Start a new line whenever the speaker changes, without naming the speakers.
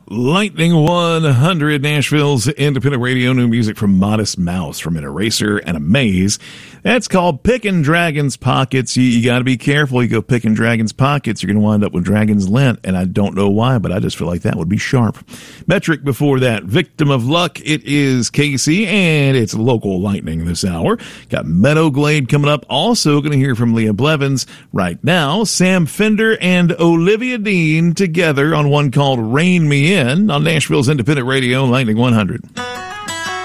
Lightning 100, Nashville's independent radio, new music from Modest Mouse, from an Eraser and a Maze. That's called Pickin' Dragon's Pockets. You got to be careful. You go picking Dragon's Pockets, you're going to wind up with Dragon's Lint, and I don't know why, but I just feel like that would be sharp. Metric before that, Victim of Luck. It is Casey, and it's local lightning this hour. Got Meadow Glade coming up. Also going to hear from Leah Blevins. Right now, Sam Fender and Olivia Dean together on one called Rain Me In on Nashville's independent radio, Lightning 100.